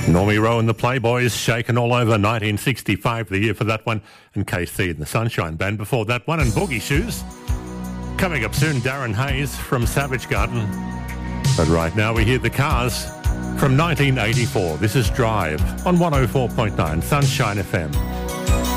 Normie Rowe and the Playboys, Shaken All Over, 1965, the year for that one, and KC and the Sunshine Band before that one, and Boogie Shoes. Coming up soon, Darren Hayes from Savage Garden. But right now we hear the Cars from 1984. This is Drive on 104.9 Sunshine FM.